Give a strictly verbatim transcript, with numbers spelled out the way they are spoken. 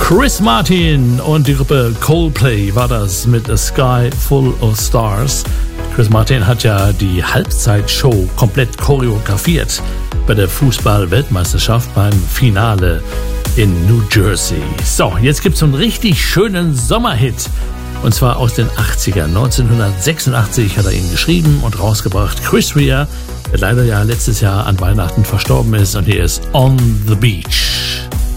Chris Martin und die Gruppe Coldplay war das mit A Sky Full of Stars. Chris Martin hat ja die Halbzeitshow komplett choreografiert bei der Fußball-Weltmeisterschaft beim Finale in New Jersey. So, jetzt gibt's einen richtig schönen Sommerhit. Und zwar aus den achtzigern. neunzehnhundertsechsundachtzig hat er ihn geschrieben und rausgebracht. Chris Rea, der leider ja letztes Jahr an Weihnachten verstorben ist. Und hier ist On the Beach.